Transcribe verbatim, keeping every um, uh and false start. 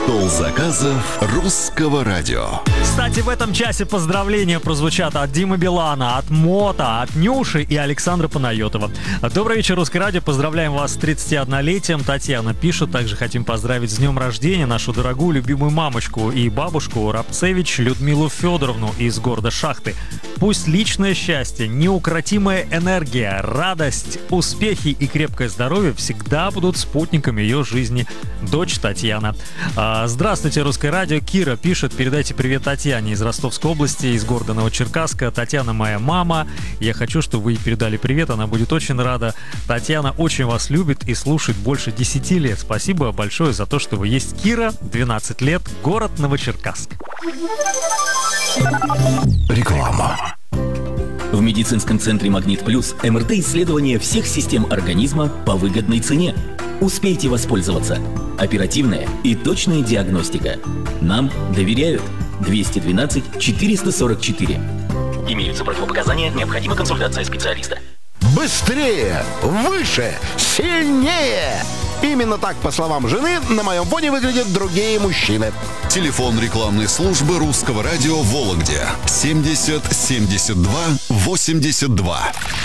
Стол заказов русского радио. Кстати, в этом часе поздравления прозвучат от Димы Билана, от Мота, от Нюши и Александра Панайотова. Добрый вечер, Русское радио. Поздравляем вас с тридцатиоднолетием. Татьяна пишет. Также хотим поздравить с днем рождения нашу дорогую любимую мамочку и бабушку Рабцевич Людмилу Федоровну из города Шахты. Пусть личное счастье, неукротимая энергия, радость, успехи и крепкое здоровье всегда будут спутниками ее жизни. Дочь Татьяна. А, здравствуйте, Русское радио. Кира пишет. Передайте привет Татьяне из Ростовской области, из города Новочеркасска. Татьяна моя мама. Я хочу, чтобы вы ей передали привет. Она будет очень рада. Татьяна очень вас любит и слушает больше десяти лет. Спасибо большое за то, что вы есть. Кира, двенадцать лет, город Новочеркасск. Реклама. В медицинском центре «Магнит Плюс» эм эр тэ-исследование всех систем организма по выгодной цене. Успейте воспользоваться. Оперативная и точная диагностика. Нам доверяют. двести двенадцать четыреста сорок четыре. Имеются противопоказания, необходима консультация специалиста. Быстрее, выше, сильнее! Именно так, по словам жены, на моем фоне выглядят другие мужчины. Телефон рекламной службы русского радио в Вологде. семьдесят семьдесят два восемьдесят два.